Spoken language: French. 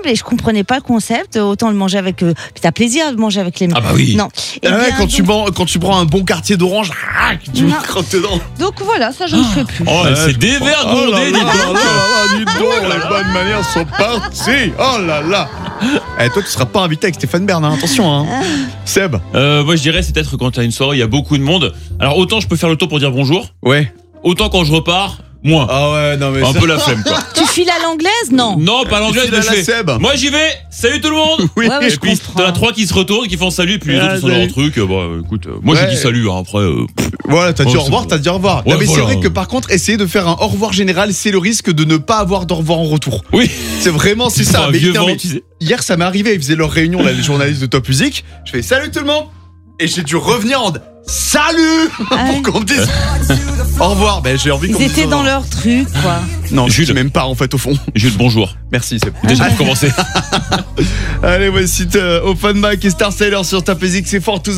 possible et je comprenais pas le concept. Autant le manger avec. Puis t'as plaisir de manger avec les mains. Ah bah oui. Non. Eh Ah ouais, bien, quand tu prends un bon quartier d'orange, tu Non. crottes dedans. donc voilà, ça je ne fais plus. Oh, c'est dévergondé, dis donc. dis donc, les bonnes manières sont parties. Oh là là. Eh, toi, tu seras pas invité avec Stéphane Bern, hein, attention. Hein. Seb. Moi je dirais c'est peut-être quand t'as une soirée, il y a beaucoup de monde. Alors autant je peux faire le tour pour dire bonjour, Ouais. autant quand je repars, moins. Ah ouais, non mais Un peu la flemme quoi. Tu files à l'anglaise, non? Non, pas l'anglaise, file à mais je la fais. Seb. Moi j'y vais, salut tout le monde. Oui. Ouais, Et je puis comprends. t'en as 3 qui se retournent, qui font salut, et puis les autres ils sont dans salut. leur truc. Écoute, moi Ouais. j'ai dit salut, hein, après. Voilà, t'as dit Oh, au revoir, c'est t'as dit au revoir. Ouais, non mais voilà. c'est vrai que par contre, essayer de faire un au revoir général, c'est le risque de ne pas avoir d'au revoir en retour. Oui. C'est vraiment, c'est ça. Un Mais, vieux non, vent, mais tu sais. hier, ça m'est arrivé, ils faisaient leur réunion, là, les journalistes de Top Music. Je fais salut tout le monde. Et j'ai dû revenir en salut Ouais. pour qu'on me dise au revoir. Ben j'ai envie qu'on Ils me dise étaient au dans revoir. leur truc, quoi. Non, je Jules. dis même pas en fait au fond. J'ai eu le bonjour. Merci, c'est Déjà pour commencer. Allez, voici Open Mic et Star Sailor sur Top Music, c'est fort tous.